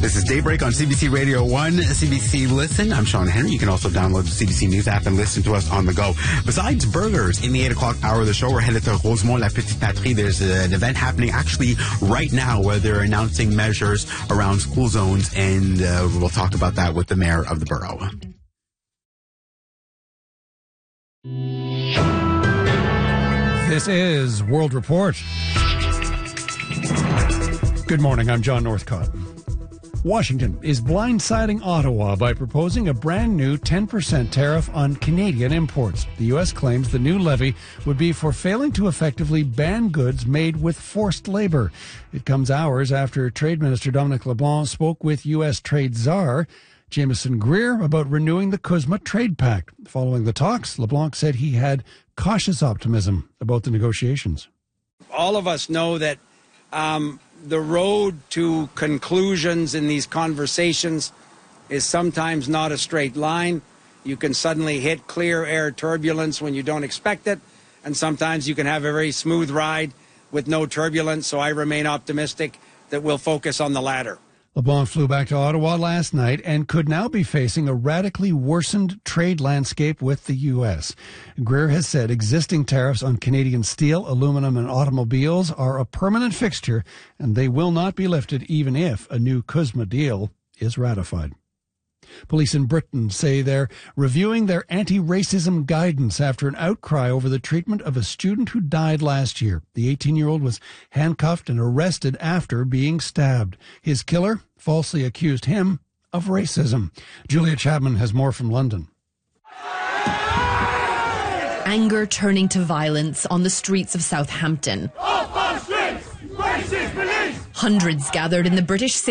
This is Daybreak on CBC Radio 1, CBC Listen. I'm Sean Henry. You can also download the CBC News app and listen to us on the go. Besides burgers, in the 8 o'clock hour of the show, we're headed to Rosemont La Petite Patrie. There's an event happening actually right now where they're announcing measures around school zones, and we'll talk about that with the mayor of the borough. This is World Report. Good morning, I'm John Northcott. Washington is blindsiding Ottawa by proposing a brand new 10% tariff on Canadian imports. The U.S. claims the new levy would be for failing to effectively ban goods made with forced labor. It comes hours after Trade Minister Dominic LeBlanc spoke with U.S. Trade Czar Jameson Greer about renewing the CUSMA Trade Pact. Following the talks, LeBlanc said he had cautious optimism about the negotiations. All of us know that the road to conclusions in these conversations is sometimes not a straight line. You can suddenly hit clear air turbulence when you don't expect it, and sometimes you can have a very smooth ride with no turbulence, so I remain optimistic that we'll focus on the latter. LeBlanc flew back to Ottawa last night and could now be facing a radically worsened trade landscape with the U.S. Greer has said existing tariffs on Canadian steel, aluminum, and automobiles are a permanent fixture, and they will not be lifted even if a new CUSMA deal is ratified. Police in Britain say they're reviewing their anti-racism guidance after an outcry over the treatment of a student who died last year. The 18-year-old was handcuffed and arrested after being stabbed. His killer falsely accused him of racism. Julia Chapman has more from London. Anger turning to violence on the streets of Southampton. Off our streets! Racist police! Hundreds gathered in the British city